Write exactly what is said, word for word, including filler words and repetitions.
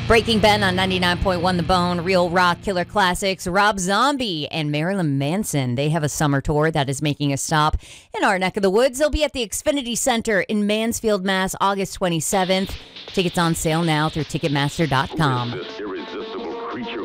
Breaking Ben on ninety-nine point one The Bone, Real Rock Killer Classics. Rob Zombie and Marilyn Manson, they have a summer tour that is making a stop in our neck of the woods. They'll be at the Xfinity Center in Mansfield, Mass, August twenty-seventh. Tickets on sale now through Ticketmaster dot com. This irresistible creature